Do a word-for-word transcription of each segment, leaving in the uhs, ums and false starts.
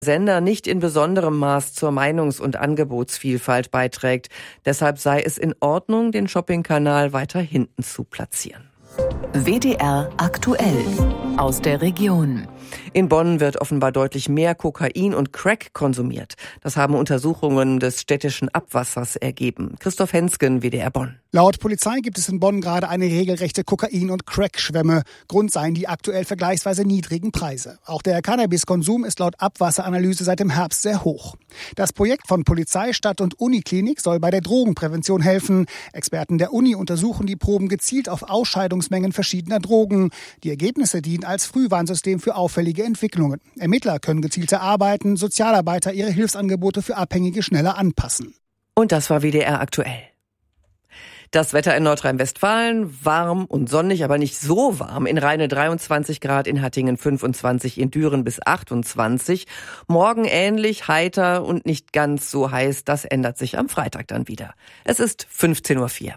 Sender nicht in besonderem Maß zur Meinungs- und Angebotsvielfalt beiträgt. Deshalb sei es in Ordnung, den Shoppingkanal weiter hinten zu platzieren. W D R aktuell aus der Region. In Bonn wird offenbar deutlich mehr Kokain und Crack konsumiert. Das haben Untersuchungen des städtischen Abwassers ergeben. Christoph Hensgen, W D R Bonn. Laut Polizei gibt es in Bonn gerade eine regelrechte Kokain- und Crack-Schwemme. Grund seien die aktuell vergleichsweise niedrigen Preise. Auch der Cannabiskonsum ist laut Abwasseranalyse seit dem Herbst sehr hoch. Das Projekt von Polizei, Stadt- und Uniklinik soll bei der Drogenprävention helfen. Experten der Uni untersuchen die Proben gezielt auf Ausscheidungsmengen verschiedener Drogen. Die Ergebnisse dienen als Frühwarnsystem für auffällige Entwicklungen. Ermittler können gezielter arbeiten, Sozialarbeiter ihre Hilfsangebote für Abhängige schneller anpassen. Und das war W D R aktuell. Das Wetter in Nordrhein-Westfalen, warm und sonnig, aber nicht so warm. In Rheine dreiundzwanzig Grad, in Hattingen fünfundzwanzig, in Düren bis achtundzwanzig. Morgen ähnlich, heiter und nicht ganz so heiß. Das ändert sich am Freitag dann wieder. Es ist fünfzehn Uhr vier.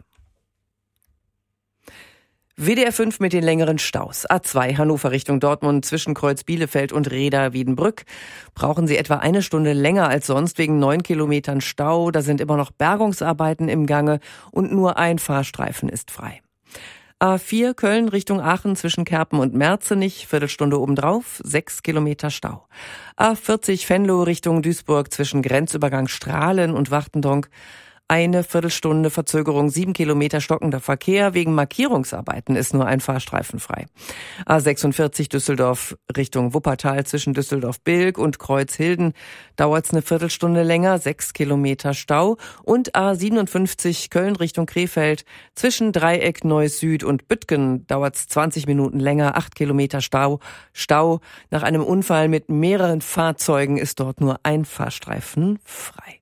W D R fünf mit den längeren Staus. A zwei Hannover Richtung Dortmund zwischen Kreuz Bielefeld und Reda-Wiedenbrück. Brauchen Sie etwa eine Stunde länger als sonst wegen neun Kilometern Stau. Da sind immer noch Bergungsarbeiten im Gange und nur ein Fahrstreifen ist frei. A vier Köln Richtung Aachen zwischen Kerpen und Merzenich. Viertelstunde obendrauf, sechs Kilometer Stau. A vierzig Venlo Richtung Duisburg zwischen Grenzübergang Strahlen und Wachtendonk. Eine Viertelstunde Verzögerung, sieben Kilometer stockender Verkehr. Wegen Markierungsarbeiten ist nur ein Fahrstreifen frei. A sechsundvierzig Düsseldorf Richtung Wuppertal zwischen Düsseldorf-Bilk und Kreuzhilden dauert es eine Viertelstunde länger, sechs Kilometer Stau. Und A siebenundfünfzig Köln Richtung Krefeld zwischen Dreieck Neuss Süd und Büttgen dauert es zwanzig Minuten länger, acht Kilometer Stau. Stau. Nach einem Unfall mit mehreren Fahrzeugen ist dort nur ein Fahrstreifen frei.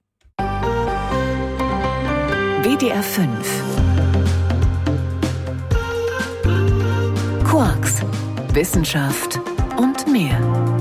W D R fünf. Quarks, Wissenschaft und mehr.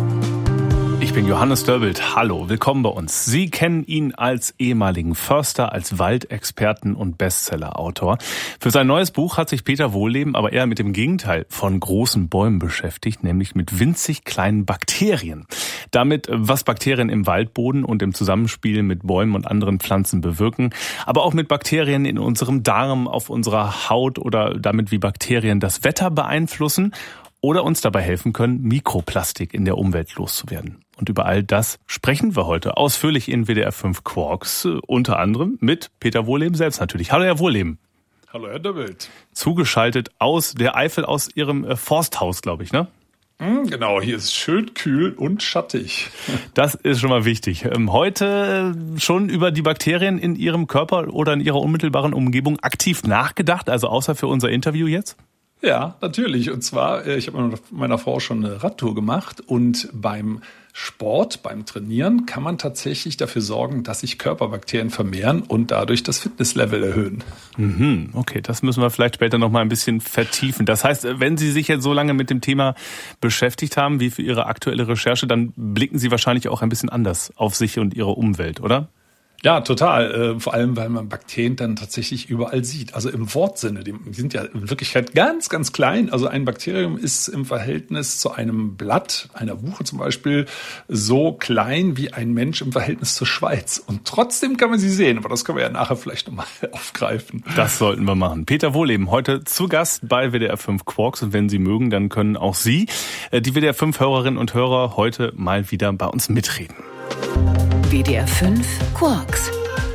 Ich bin Johannes Dörbelt. Hallo, willkommen bei uns. Sie kennen ihn als ehemaligen Förster, als Waldexperten und Bestsellerautor. Für sein neues Buch hat sich Peter Wohlleben aber eher mit dem Gegenteil von großen Bäumen beschäftigt, nämlich mit winzig kleinen Bakterien. Damit, was Bakterien im Waldboden und im Zusammenspiel mit Bäumen und anderen Pflanzen bewirken, aber auch mit Bakterien in unserem Darm, auf unserer Haut oder damit, wie Bakterien das Wetter beeinflussen oder uns dabei helfen können, Mikroplastik in der Umwelt loszuwerden. Und über all das sprechen wir heute ausführlich in W D R fünf Quarks, unter anderem mit Peter Wohlleben selbst natürlich. Hallo, Herr Wohlleben. Hallo, Herr Döbbelt. Zugeschaltet aus der Eifel, aus Ihrem Forsthaus, glaube ich, ne? Genau, hier ist schön kühl und schattig. Das ist schon mal wichtig. Heute schon über die Bakterien in Ihrem Körper oder in Ihrer unmittelbaren Umgebung aktiv nachgedacht, also außer für unser Interview jetzt? Ja, natürlich. Und zwar, ich habe mit meiner Frau schon eine Radtour gemacht und beim Sport, beim Trainieren kann man tatsächlich dafür sorgen, dass sich Körperbakterien vermehren und dadurch das Fitnesslevel erhöhen. Mhm, okay, das müssen wir vielleicht später noch mal ein bisschen vertiefen. Das heißt, wenn Sie sich jetzt so lange mit dem Thema beschäftigt haben wie für Ihre aktuelle Recherche, dann blicken Sie wahrscheinlich auch ein bisschen anders auf sich und Ihre Umwelt, oder? Ja, total. Äh, vor allem, weil man Bakterien dann tatsächlich überall sieht. Also im Wortsinne. Die, die sind ja in Wirklichkeit ganz, ganz klein. Also ein Bakterium ist im Verhältnis zu einem Blatt, einer Buche zum Beispiel, so klein wie ein Mensch im Verhältnis zur Schweiz. Und trotzdem kann man sie sehen. Aber das können wir ja nachher vielleicht nochmal aufgreifen. Das sollten wir machen. Peter Wohlleben, heute zu Gast bei W D R fünf Quarks. Und wenn Sie mögen, dann können auch Sie, die W D R fünf Hörerinnen und Hörer, heute mal wieder bei uns mitreden. W D R fünf Quarks.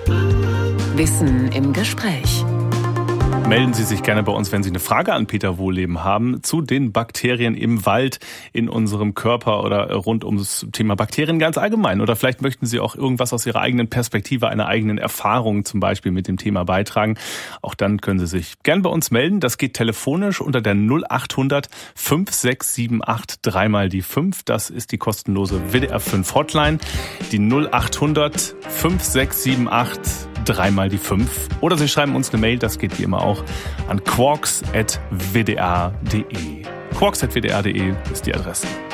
Wissen im Gespräch. Melden Sie sich gerne bei uns, wenn Sie eine Frage an Peter Wohlleben haben zu den Bakterien im Wald, in unserem Körper oder rund ums Thema Bakterien ganz allgemein. Oder vielleicht möchten Sie auch irgendwas aus Ihrer eigenen Perspektive, einer eigenen Erfahrung zum Beispiel mit dem Thema beitragen. Auch dann können Sie sich gern bei uns melden. Das geht telefonisch unter der null acht hundert fünf sechs sieben acht dreimal die fünf. Das ist die kostenlose W D R fünf Hotline. Die null acht hundert fünf sechs sieben acht dreimal die fünf. Oder Sie schreiben uns eine Mail, das geht wie immer auch an quarks at w d r punkt d e. quarks at w d r punkt d e ist die Adresse.